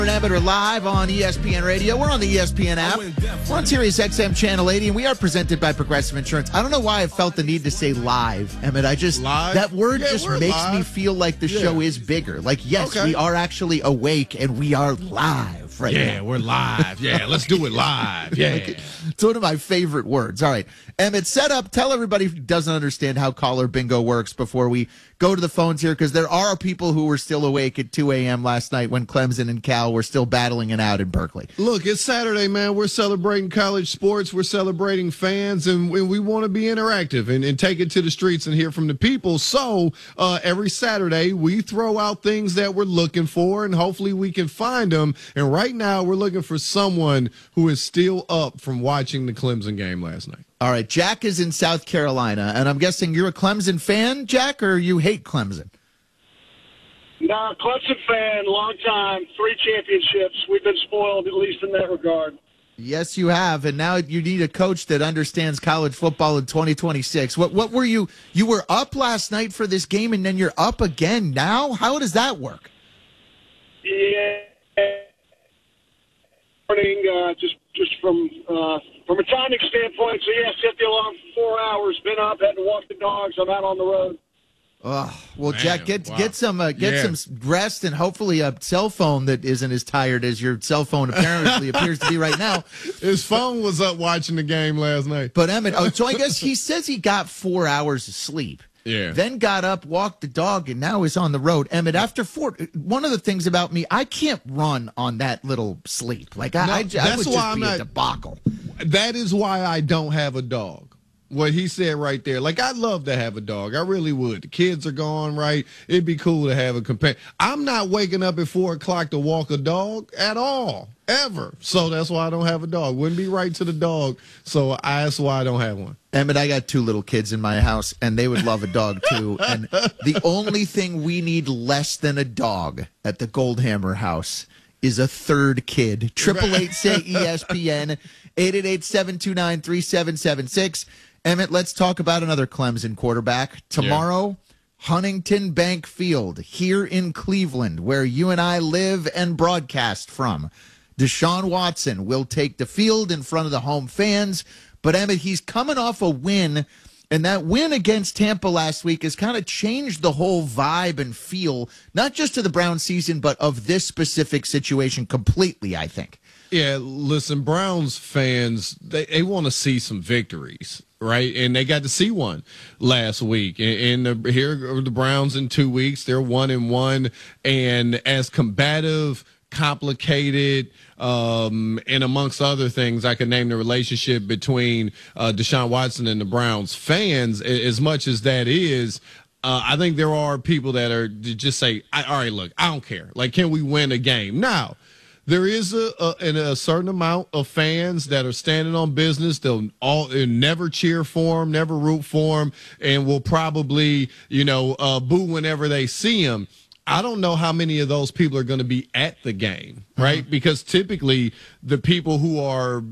Abbott are live on ESPN Radio. We're on the ESPN app. We're on Sirius XM Channel 80, and we are presented by Progressive Insurance. I don't know why I felt the need to say live, Emmett. Live? That word just makes live. me feel like the show is bigger. Like, yes, we are actually awake, and we are live right now. Yeah, we're live. Yeah, let's do it live. Yeah. It's one of my favorite words. All right. Emmett, set up. Tell everybody who doesn't understand how caller bingo works before we go to the phones here, because there are people who were still awake at 2 a.m. last night when Clemson and Cal were still battling it out in Berkeley. Look, it's Saturday, man. We're celebrating college sports. We're celebrating fans, and we want to be interactive and take it to the streets and hear from the people. So every Saturday, we throw out things that we're looking for, and hopefully we can find them. And right now, we're looking for someone who is still up from watching the Clemson game last night. All right, Jack is in South Carolina, and I'm guessing you're a Clemson fan, Jack, or you hate Clemson? No, Clemson fan, long time, 3 championships. We've been spoiled, at least in that regard. Yes, you have, and now you need a coach that understands college football in 2026. What were you were up last night for this game, and then you're up again now? How does that work? Yeah. Morning, just from a timing standpoint, so yeah, set the alarm for 4 hours, been up, had to walk the dogs, I'm out on the road. Oh, well, Man, Jack, get some rest, and hopefully a cell phone that isn't as tired as your cell phone apparently appears to be right now. His phone was up watching the game last night. But Emmett, so I guess he says he got 4 hours of sleep. Yeah. Then got up, walked the dog, and now is on the road. Emmett, after 4, one of the things about me, I can't run on that little sleep. Like I would just be a debacle. That is why I don't have a dog. What he said right there. Like, I'd love to have a dog. I really would. The kids are gone, right? It'd be cool to have a companion. I'm not waking up at 4 o'clock to walk a dog at all, ever. So that's why I don't have a dog. Wouldn't be right to the dog. So that's why I don't have one. Emmett, I got 2 little kids in my house, and they would love a dog, too. And the only thing we need less than a dog at the Goldhammer house is a third kid. 888-SAY-ESPN, 888-729-3776. Emmett, let's talk about another Clemson quarterback. Tomorrow, Huntington Bank Field here in Cleveland, where you and I live and broadcast from. Deshaun Watson will take the field in front of the home fans. But, Emmett, he's coming off a win, and that win against Tampa last week has kind of changed the whole vibe and feel, not just of the Browns season, but of this specific situation completely, I think. Yeah, listen, Browns fans, they want to see some victories, right? And they got to see one last week. And here are the Browns in 2 weeks. They're 1-1. And as combative, complicated, and amongst other things, I can name the relationship between Deshaun Watson and the Browns fans, as much as that is. I think there are people that are just say, all right, look, I don't care. Like, can we win a game? Now, there is a certain amount of fans that are standing on business. They'll never cheer for him, never root for him, and will probably, boo whenever they see him. I don't know how many of those people are going to be at the game, right? Mm-hmm. Because typically the people who are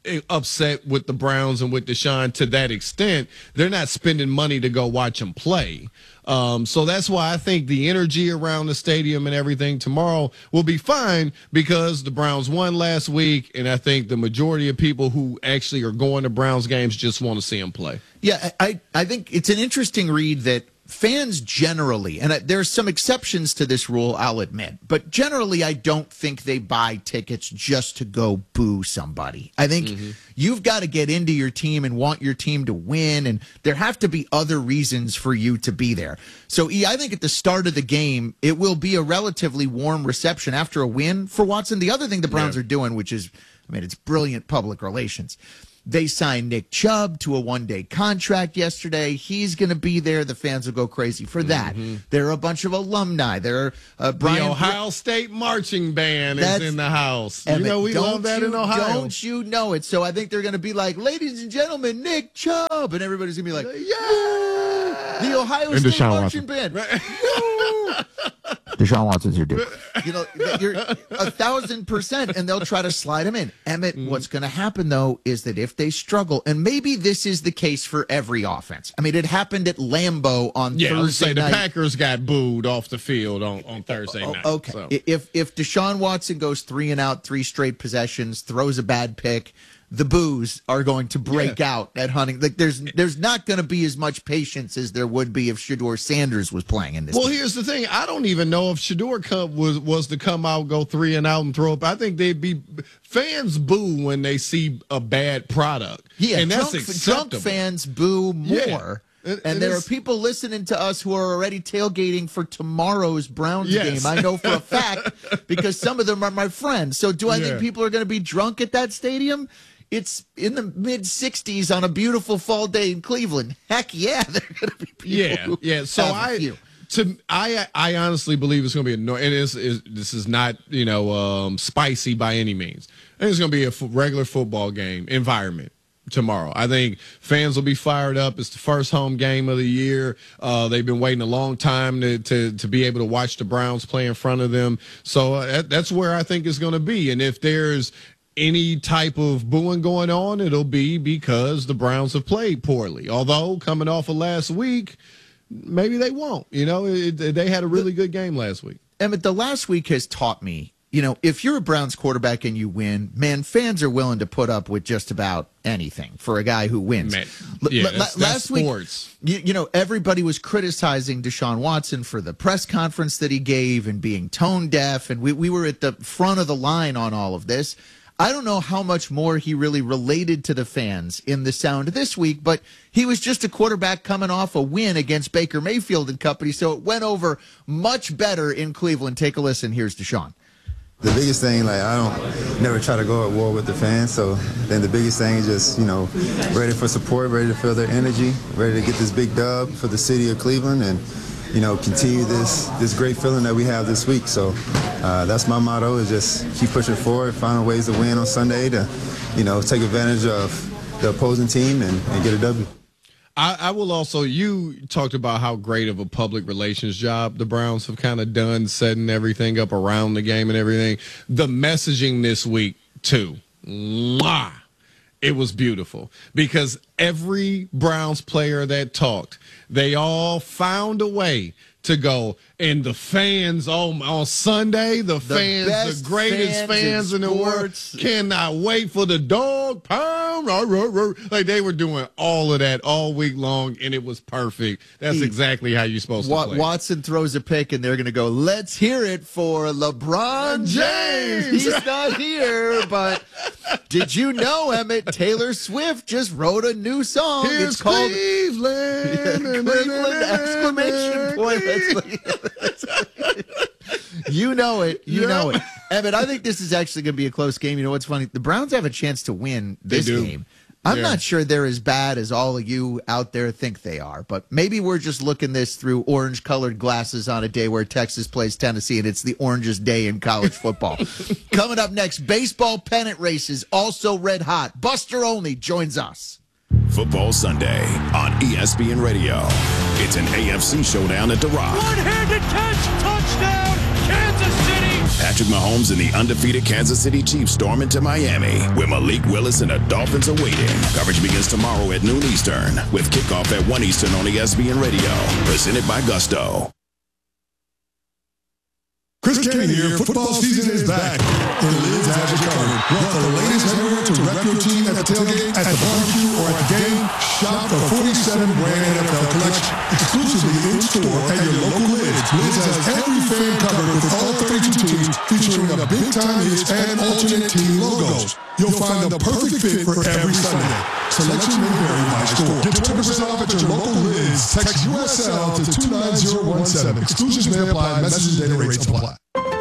upset with the Browns and with Deshaun to that extent, they're not spending money to go watch them play. So that's why I think the energy around the stadium and everything tomorrow will be fine, because the Browns won last week, and I think the majority of people who actually are going to Browns games just want to see them play. Yeah, I think it's an interesting read that fans generally, and there's some exceptions to this rule, I'll admit, but generally I don't think they buy tickets just to go boo somebody. I think you've got to get into your team and want your team to win, and there have to be other reasons for you to be there. So, I think at the start of the game, it will be a relatively warm reception after a win for Watson. The other thing the Browns are doing, which is, it's brilliant public relations. They signed Nick Chubb to a one-day contract yesterday. He's going to be there. The fans will go crazy for that. There are a bunch of alumni. There are the Ohio State marching band is in the house. Evan, we love that in Ohio. Don't you know it? So I think they're going to be like, ladies and gentlemen, Nick Chubb. And everybody's going to be like, yeah! The Ohio State marching band. Deshaun Watson's your dude. You know, you're 1,000%, and they'll try to slide him in. Emmett, what's going to happen, though, is that if they struggle, and maybe this is the case for every offense. I mean, it happened at Lambeau on Thursday night. The Packers got booed off the field on Thursday night. Okay. So. If Deshaun Watson goes 3 and out, 3 straight possessions, throws a bad pick, the boos are going to break out at Hunting. Like there's not going to be as much patience as there would be if Shedeur Sanders was playing in this. Well, game. Here's the thing: I don't even know if Shedeur was to come out, go 3 and out, and throw up. I think they'd be fans boo when they see a bad product. Yeah, and that's drunk fans boo more. Yeah. And there are people listening to us who are already tailgating for tomorrow's Browns game. I know for a fact because some of them are my friends. So do I think people are going to be drunk at that stadium? It's in the mid-60s on a beautiful fall day in Cleveland. Heck yeah, they're going to be people. Yeah. So I honestly believe it's going to be this is not spicy by any means. I think it's going to be a regular football game environment tomorrow. I think fans will be fired up. It's the first home game of the year. They've been waiting a long time to be able to watch the Browns play in front of them. So that's where I think it's going to be. And if there's any type of booing going on, it'll be because the Browns have played poorly. Although coming off of last week, maybe they won't. They had a really good game last week. Emmett, the last week has taught me, if you're a Browns quarterback and you win, man, fans are willing to put up with just about anything for a guy who wins. Last sports. Week, everybody was criticizing Deshaun Watson for the press conference that he gave and being tone deaf, and we were at the front of the line on all of this. I don't know how much more he really related to the fans in the sound this week, but he was just a quarterback coming off a win against Baker Mayfield and company, so it went over much better in Cleveland. Take a listen. Here's Deshaun. The biggest thing, I don't never try to go at war with the fans, so then the biggest thing is just, ready for support, ready to feel their energy, ready to get this big dub for the city of Cleveland and, continue this great feeling that we have this week. So that's my motto, is just keep pushing forward, find ways to win on Sunday to, take advantage of the opposing team and get a W. I will also, you talked about how great of a public relations job the Browns have kind of done setting everything up around the game and everything. The messaging this week, too. It was beautiful because every Browns player that talked, they all found a way to go. And the fans on Sunday, the greatest fans in the world, cannot wait for the dog pound. Like they were doing all of that all week long, and it was perfect. That's exactly how you're supposed to play. Watson throws a pick, and they're going to go, let's hear it for LeBron James. He's not here, but did you know, Emmett, Taylor Swift just wrote a new song. It's called Cleveland! Cleveland! Exclamation point. You know it. Emmett, I think this is actually going to be a close game. You know what's funny? The Browns have a chance to win this game. I'm not sure they're as bad as all of you out there think they are, but maybe we're just looking this through orange-colored glasses on a day where Texas plays Tennessee, and it's the orangest day in college football. Coming up next, baseball pennant races, also red hot. Buster Olney joins us. Football Sunday on ESPN Radio. It's an AFC showdown at The Rock. One-handed catch, touchdown, Kansas City. Patrick Mahomes and the undefeated Kansas City Chiefs storm into Miami, where Malik Willis and the Dolphins are waiting. Coverage begins tomorrow at noon Eastern, with kickoff at 1 Eastern on ESPN Radio. Presented by Gusto. Chris Kenny here. Football season is back, and Liz has you covered. Want the latest headwear to rep your team at the tailgate, at the barbecue, or at the game? Shop the 47 brand NFL collection exclusively in-store at your local Liz. Liz has every fan covered with all 32 teams, featuring the big-time hits and alternate team logos. You'll find the perfect fit for every Sunday. Selection may vary by store. Get 20% off at your local Liz. Text USL to 29017. Exclusions may apply. Message and data rates apply.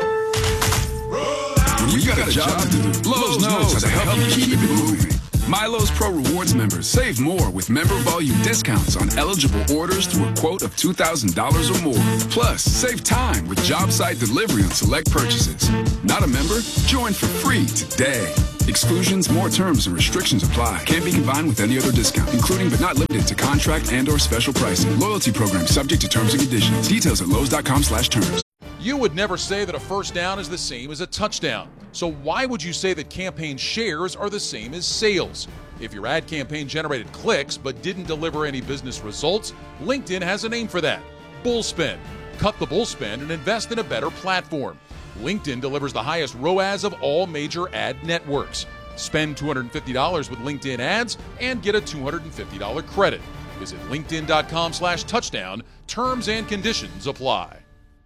When you got a job to do, Lowe's knows how to help you keep it moving. Milo's Pro Rewards members save more with member volume discounts on eligible orders through a quote of $2,000 or more. Plus, save time with job site delivery on select purchases. Not a member? Join for free today. Exclusions, more terms, and restrictions apply. Can't be combined with any other discount, including but not limited to contract and/or special pricing. Loyalty program subject to terms and conditions. Details at Lowe's.com/terms. You would never say that a first down is the same as a touchdown. So why would you say that campaign shares are the same as sales? If your ad campaign generated clicks but didn't deliver any business results, LinkedIn has a name for that: bullspend. Cut the bullspend and invest in a better platform. LinkedIn delivers the highest ROAS of all major ad networks. Spend $250 with LinkedIn ads and get a $250 credit. Visit linkedin.com/touchdown. Terms and conditions apply.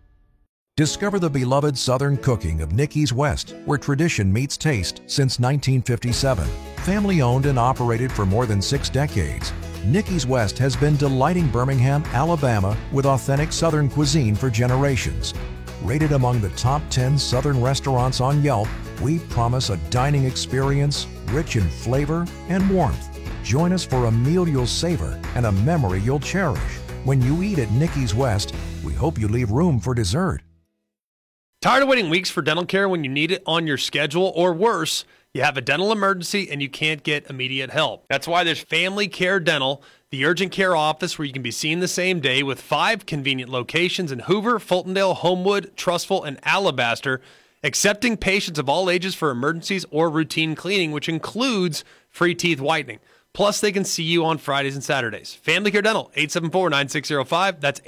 Discover the beloved Southern cooking of Nicky's West, where tradition meets taste since 1957. Family owned and operated for more than 6 decades, Nicky's West has been delighting Birmingham, Alabama with authentic Southern cuisine for generations. Rated among the top 10 Southern restaurants on Yelp, we promise a dining experience rich in flavor and warmth. Join us for a meal you'll savor and a memory you'll cherish. When you eat at Nicky's West, we hope you leave room for dessert. Tired of waiting weeks for dental care when you need it on your schedule, or worse, you have a dental emergency and you can't get immediate help? That's why there's Family Care Dental, the urgent care office where you can be seen the same day, with 5 convenient locations in Hoover, Fultondale, Homewood, Trussville, and Alabaster, accepting patients of all ages for emergencies or routine cleaning, which includes free teeth whitening. Plus, they can see you on Fridays and Saturdays. Family Care Dental, 874-9605. That's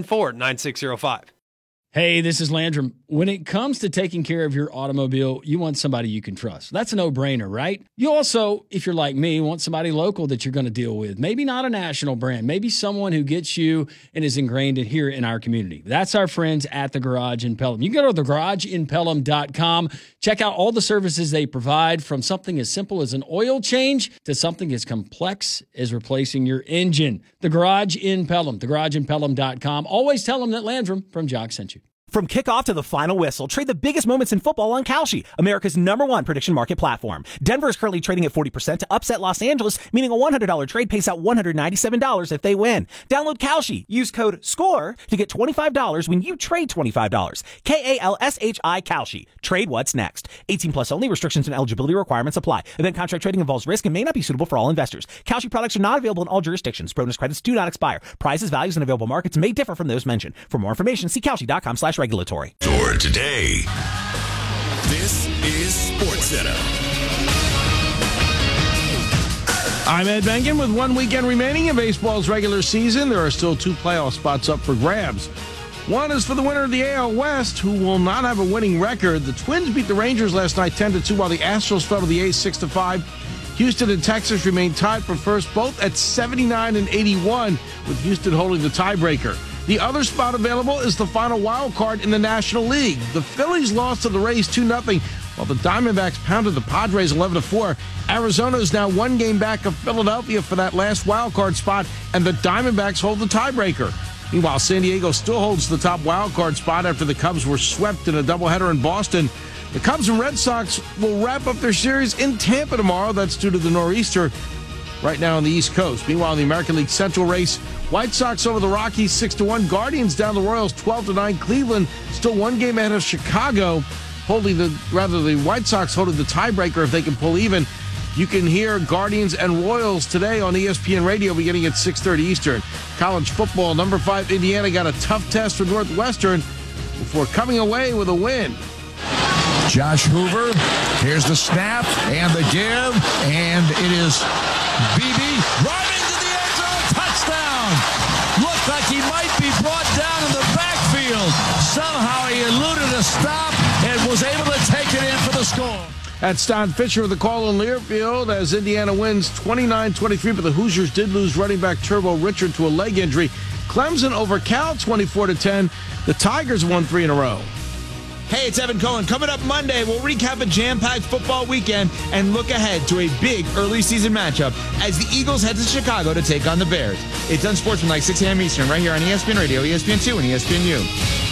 874-9605. Hey, this is Landrum. When it comes to taking care of your automobile, you want somebody you can trust. That's a no-brainer, right? You also, if you're like me, want somebody local that you're going to deal with. Maybe not a national brand. Maybe someone who gets you and is ingrained in here in our community. That's our friends at The Garage in Pelham. You can go to thegarageinpelham.com. Check out all the services they provide, from something as simple as an oil change to something as complex as replacing your engine. The Garage in Pelham, thegarageinpelham.com. Always tell them that Landrum from Jock sent you. From kickoff to the final whistle, trade the biggest moments in football on Kalshi, America's #1 prediction market platform. Denver is currently trading at 40% to upset Los Angeles, meaning a $100 trade pays out $197 if they win. Download Kalshi. Use code SCORE to get $25 when you trade $25. KALSHI Kalshi. Trade what's next. 18 plus only. Restrictions and eligibility requirements apply. Event contract trading involves risk and may not be suitable for all investors. Kalshi products are not available in all jurisdictions. Bonus credits do not expire. Prices, values, and available markets may differ from those mentioned. For more information, see Kalshi.com/regulatory. For today, this is SportsCenter. I'm Ed Bengen with 1 weekend remaining in baseball's regular season. There are still 2 playoff spots up for grabs. One is for the winner of the AL West, who will not have a winning record. The Twins beat the Rangers last night 10-2, while the Astros fell to the A's 6-5. Houston and Texas remain tied for first, both at 79 and 81, with Houston holding the tiebreaker. The other spot available is the final wild card in the National League. The Phillies lost to the Rays 2-0, while the Diamondbacks pounded the Padres 11-4. Arizona is now 1 game back of Philadelphia for that last wild card spot, and the Diamondbacks hold the tiebreaker. Meanwhile, San Diego still holds the top wild card spot after the Cubs were swept in a doubleheader in Boston. The Cubs and Red Sox will wrap up their series in Tampa tomorrow. That's due to the nor'easter right now on the East Coast. Meanwhile, in the American League Central race, White Sox over the Rockies 6-1. Guardians down the Royals 12-9. Cleveland still 1 game ahead of Chicago, the White Sox holding the tiebreaker if they can pull even. You can hear Guardians and Royals today on ESPN Radio beginning at 6:30 Eastern. College football, number 5 Indiana got a tough test for Northwestern before coming away with a win. Josh Hoover, here's the snap and the give, and it is BB running to the end zone, touchdown! Looked like he might be brought down in the backfield. Somehow he eluded a stop and was able to take it in for the score. That's Don Fisher with the call in Learfield as Indiana wins 29-23, but the Hoosiers did lose running back Turbo Richard to a leg injury. Clemson over Cal 24-10. The Tigers won 3 in a row. Hey, it's Evan Cohen. Coming up Monday, we'll recap a jam-packed football weekend and look ahead to a big early season matchup as the Eagles head to Chicago to take on the Bears. It's Unsportsmanlike 6 a.m. Eastern right here on ESPN Radio, ESPN2, and ESPNU.